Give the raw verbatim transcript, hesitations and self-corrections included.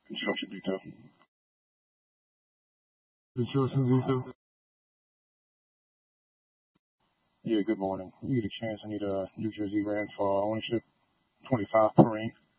Construction detail. Construction detail. Yeah, good morning. You get a chance, I need a New Jersey Ram for ownership, twenty-five Parade.